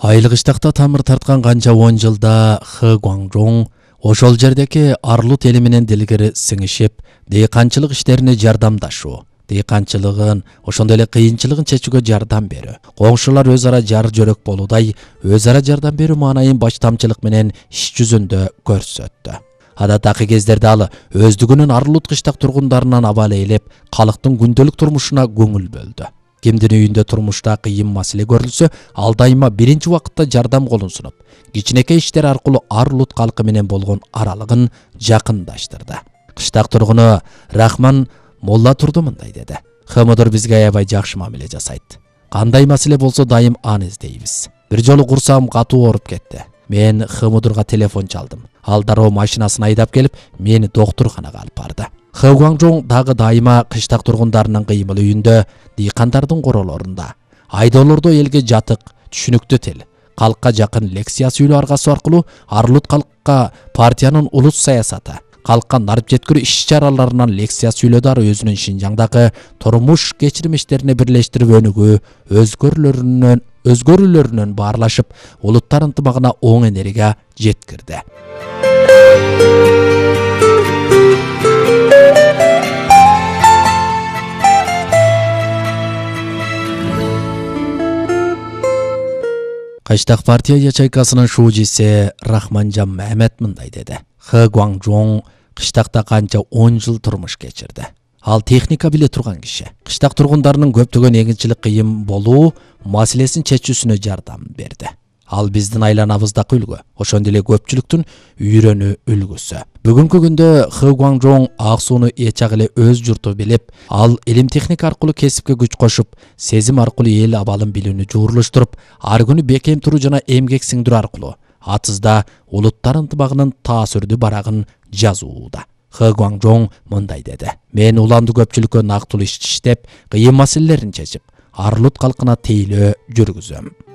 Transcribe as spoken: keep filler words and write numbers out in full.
Айлыгыштакта тамыр тарткан канча он жылда Хы Гуаңжоң ошол жердеки Арлут эли менен дилгери сиңишип, дыйканчылык иштерине жардамдашуу, дыйканчылыгын, ошондой эле кыйынчылыгын чечүүгө жардам берүү, коңшулар өз ара жар жөрөк болуудай өз ара жардам берүү маанайын баштамчылык менен иш жүзүндө көрсөттү. Адаттагы кездерде ал өздүгүнүн Арлут кыштак тургундарынан абал ээлеп, калктын күндөлүк турмушуна көңүл бөлдү. Кимдин үйүндө турмушта кыйын маселе көрүлсө, ал дайыма биринчи убакытта жардам колун сунуп, кичинекей иштер аркылуу Арлут калкы менен болгон аралыгын жакындаштырды. Кыштак тургуну Рахман Молла Турду мындай деди: "Хымыдыр бизге аябай жакшы мамиле жасайт. Кандай маселе болсо дайым аны издейбиз. Бир жолу курсагым катуу ооруп кетти. Мен Хымыдырга телефон чалдым. Ал дароо машинасын айдап келип, мени доктурханага алып барды." Хы Гуаңжоң дагы дайыма кыштак тургундарынын кыймыл үйүндө, дыйкандардын королорунда, айдоолордо элге жатык, түшүнүктүү тил, калкка жакын лекция сүйлөө аргасуу аркылуу Арлут калкка партиянын улус саясаты, калкка нарып жеткирүү иш-чараларынан лекция сүйлөдү. Ары өзүнүн Шинжаңдагы турмуш кечирмиштерине бирлештирип өнүгүү, өзгөрүүлөрүнөн өзгөрүүлөрүнөн баарлашып, улуттар ынтымагына оң энергия жеткирди. Кыштак партия ячейкасынын шуужиси Рахманжан Мехмет мындай деди: "Хы Гуаңжоң кыштакта канча он жыл турмуш кечирди. Ал техника биле турган киши. Кыштак тургундарынын көптөгөн эгинчилик кыйын болуу маселесин чечүүсүнө жардам берди. Ал биздин айланабыздагы үлгү, ошондой эле көпчүлүктүн үйрөнүү үлгүсү. Бүгүнкү күндө Хы Гуаңжоң ак сууну эч ак эле өз журту билип, ал илим техника аркылуу кесипке күч кошуп, сезим аркылуу эл абалын билүүнү жуурлуштуруп, ар күнү бекем туруу жана эмгек сиңдирүү аркылуу атызда улуттар ынтымагынын таасирдүү барагын жазууда." Хы Гуаңжоң мындай деди: "Мен уланды көпчүлүккө нактылуу иш иштеп, кыйын маселелерин чечип, Арлут калкына тейлөө жүргүзөм.